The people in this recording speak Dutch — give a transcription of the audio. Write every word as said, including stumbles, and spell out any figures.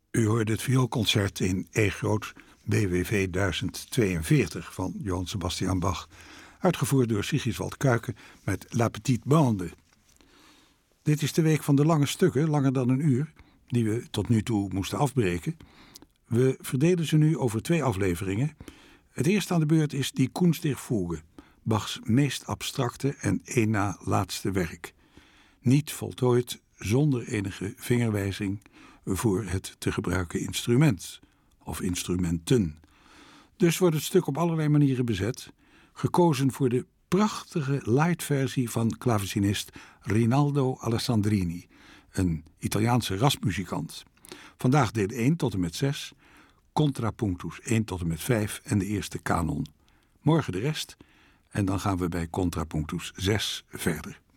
U hoorde het vioolconcert in E groot B W V duizend tweeënveertig van Johann Sebastian Bach, uitgevoerd door Sigiswald Kuijken met La Petite Bande. Dit is de week van de lange stukken, langer dan een uur, die we tot nu toe moesten afbreken. We verdelen ze nu over twee afleveringen. Het eerste aan de beurt is Die Kunst der Fuge, Bachs meest abstracte en één na laatste werk. Niet voltooid zonder enige vingerwijzing voor het te gebruiken instrument of instrumenten. Dus wordt het stuk op allerlei manieren bezet, gekozen voor de prachtige light-versie van klavecinist Rinaldo Alessandrini, een Italiaanse rasmuzikant. Vandaag deel één tot en met zes, contrapunctus één tot en met vijf en de eerste kanon. Morgen de rest en dan gaan we bij contrapunctus zes verder.